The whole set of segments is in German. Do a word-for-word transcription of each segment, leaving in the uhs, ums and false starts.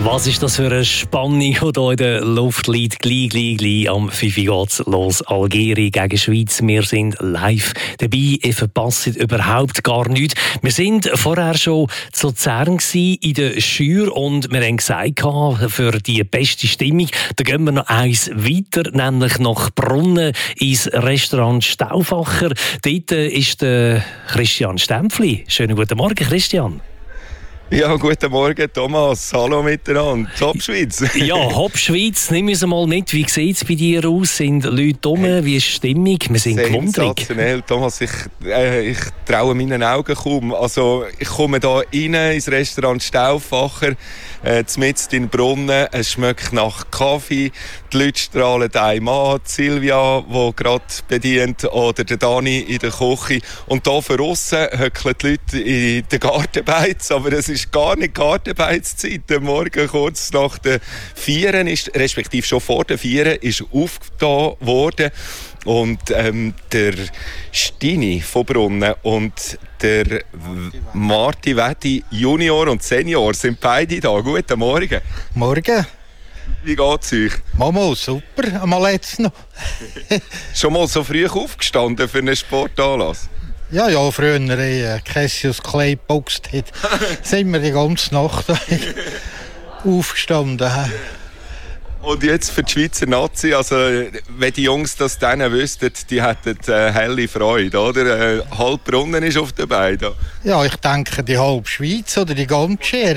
Was ist das für eine Spannung, die hier in der Luft liegt? Gleich, gleich, gleich. Am fünf Uhr geht's los. Algerien gegen Schweiz. Wir sind live dabei. Ihr verpasst überhaupt gar nichts. Wir sind vorher schon zu Luzern in der Schür und wir haben gesagt, für die beste Stimmung, da gehen wir noch eins weiter, nämlich nach Brunnen ins Restaurant Stauffacher. Dort ist der Christian Stempfli. Schönen guten Morgen, Christian. Ja, guten Morgen, Thomas. Hallo miteinander. Top Schweiz. Ja, Hop Schweiz. Nimm uns mal mit. Wie sieht es bei dir aus? Sind Leute rum? Wie ist die Stimmung? Wir sind gewundert. Sensationell, Thomas. Ich, äh, ich traue meinen Augen kaum. Also, ich komme hier rein ins Restaurant Stauffacher, äh, mitten in Brunnen. Es schmeckt nach Kaffee. Die Leute strahlen einem an. Silvia, die gerade bedient, oder der Dani in der Küche. Und hier von aussen hückeln die Leute in den Gartenbeiz. Aber es ist gar nicht Gartenbeizszeit. Morgen kurz nach der Vieren ist, respektive schon vor der Vieren, ist aufgetan worden. Und ähm, der Stini von Brunnen und der Marti Wetti Junior und Senior sind beide da. Guten Morgen. Morgen. Wie geht's euch? Mama, super. Einmal jetzt noch. Schon mal so früh aufgestanden für einen Sportanlass? Ja, ja, früher äh, Cassius Clay geboxt hat, sind wir die ganze Nacht aufgestanden. Und jetzt für die Schweizer Nazi, also wenn die Jungs das dann wüssten, die hätten äh, helle Freude, oder? Äh, halb Brunnen ist auf den Beinen. Ja, ich denke die halbe Schweiz oder die ganze Schere.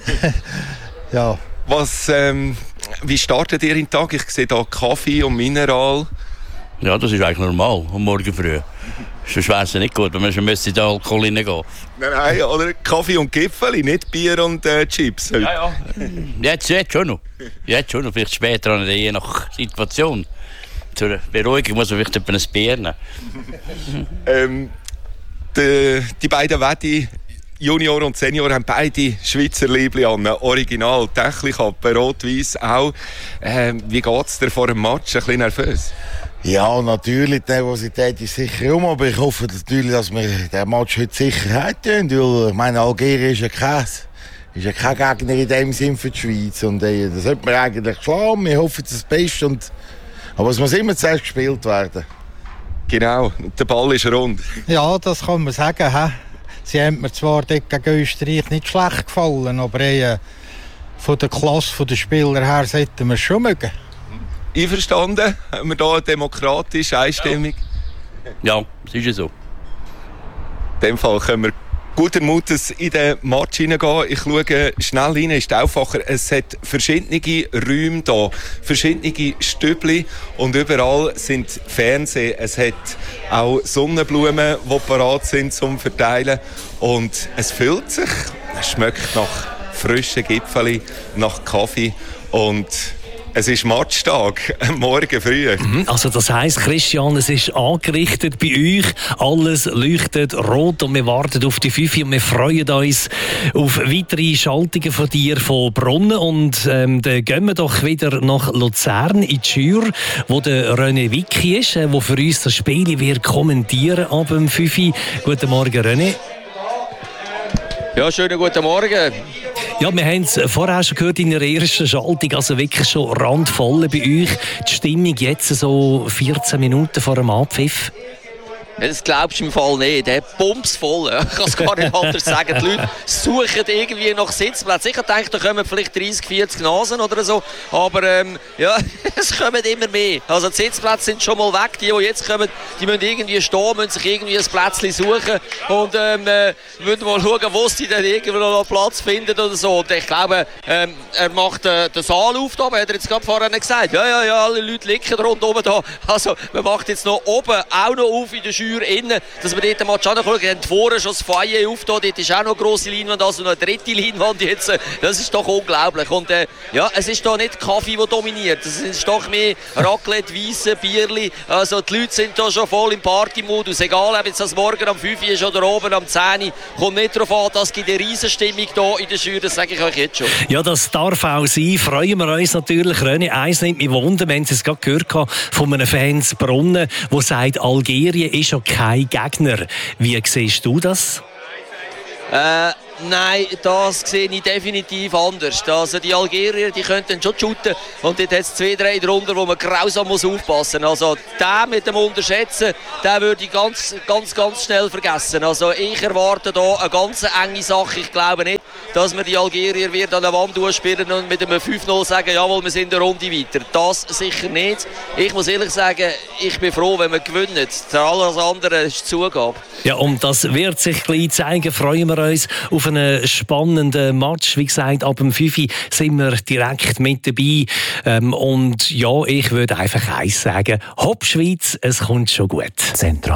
Ja. Was, ähm, wie startet ihr in den Tag? Ich sehe hier Kaffee und Mineral. Ja, das ist eigentlich normal, am Morgen früh. Sonst wäre es nicht gut, wenn man schon in den Alkohol reingehen. Nein, nein, oder Kaffee und Gipfeli, nicht Bier und äh, Chips. Ja, ja. Jetzt, jetzt schon noch. Jetzt schon noch, vielleicht später, je nach Situation. Zur Beruhigung muss man vielleicht ein Bier nehmen. ähm, die, die beiden Wetti, Junior und Senior, haben beide Schweizer Liebli an. Original, Tächli-Kappe, rot-weiss auch. Ähm, wie geht es dir vor dem Match? Ein bisschen nervös? Ja, natürlich, die Nervosität ist sicher um, aber ich hoffe natürlich, dass wir den Match heute sicher haben. Weil, ich meine, Algerien ist ja kein, ist ja kein Gegner in dem Sinn für die Schweiz. Und äh, das sollte man eigentlich schlagen. Wir hoffen das Beste. Und, aber es muss immer zuerst gespielt werden. Genau, der Ball ist rund. Ja, das kann man sagen. He? Sie haben mir zwar dort gegen Österreich nicht schlecht gefallen, aber äh, von der Klasse der Spieler her sollten wir es schon mögen. Einverstanden? Haben wir hier demokratisch, einstimmig? Ja, das ist ja so. In dem Fall können wir guten Mutes in den Match hineingehen. Ich schaue schnell rein, ist Stauffacher. Es hat verschiedene Räume hier, verschiedene Stübli und überall sind Fernseher. Es hat auch Sonnenblumen, die parat sind zum Verteilen. Und es füllt sich. Es schmeckt nach frischen Gipfeli, nach Kaffee und es ist Matchtag, morgen früh. Also das heisst, Christian, es ist angerichtet bei euch. Alles leuchtet rot und wir warten auf die fünf und wir freuen uns auf weitere Schaltungen von dir von Brunnen. Und ähm, dann gehen wir doch wieder nach Luzern in die Schür, wo der René Wicki ist, der für uns das Spiel wird kommentieren ab dem fünf. Guten Morgen, René. Ja, schönen guten Morgen. Ja, wir haben es vorher schon gehört in der ersten Schaltung, also wirklich schon randvoll bei euch. Die Stimmung jetzt so vierzehn Minuten vor dem Abpfiff. Das glaubst du im Fall nicht. Der Pumps voll. Ich kann es gar nicht anders sagen. Die Leute suchen irgendwie nach Sitzplätzen. Ich denke, da kommen vielleicht dreißig, vierzig Nasen oder so. Aber ähm, ja, es kommen immer mehr. Also die Sitzplätze sind schon mal weg. Die, die jetzt kommen, die müssen irgendwie stehen, müssen sich irgendwie ein Plätzchen suchen. Und ähm, äh, müssen mal schauen, wo sie dann irgendwo noch Platz finden oder so. Und ich glaube, ähm, er macht äh, den Saal auf. Da, hat er jetzt gerade vorher gesagt. Ja, ja, ja, alle Leute liegen rundherum da. Also man macht jetzt noch oben auch noch auf in der Schür innen, dass wir dort mal anschauen. Wir haben vorher schon das Foyer aufgetan, dort ist auch noch eine grosse Leinwand, also noch eine dritte Leinwand jetzt. Das ist doch unglaublich. Und äh, ja, es ist da nicht Kaffee, der dominiert. Es ist doch mehr Raclette, Weisse, Bierli. Also die Leute sind da schon voll im Partymodus. Egal, ob jetzt das morgen am fünf ist oder oben am zehn. Kommt nicht darauf an, das gibt eine Riesenstimmung hier in der Schür, das sage ich euch jetzt schon. Ja, das darf auch sein. Freuen wir uns natürlich. René, eins nimmt mich Wunder, wir haben es gerade gehört von einem Fans Brunnen, der sagt, Algerien ist ja kein Gegner. Wie siehst du das? Äh, Nein, das sehe ich definitiv anders. Also die Algerier, die könnten schon shooten und dort hat es zwei, drei drunter, wo man grausam muss aufpassen muss. Also den mit dem Unterschätzen, den würde ich ganz, ganz, ganz schnell vergessen. Also ich erwarte hier eine ganz enge Sache. Ich glaube nicht, dass wir die Algerier wird an der Wand durchspielen und mit einem fünf null sagen, jawohl, wir sind eine Runde weiter. Das sicher nicht. Ich muss ehrlich sagen, ich bin froh, wenn wir gewinnen. Alles andere ist Zugabe. Ja, und das wird sich gleich zeigen. Freuen wir uns auf einen spannenden Match. Wie gesagt, ab dem fünf Uhr sind wir direkt mit dabei. Ähm, und ja, ich würde einfach eins sagen. Hopp Schweiz, es kommt schon gut. Zentral.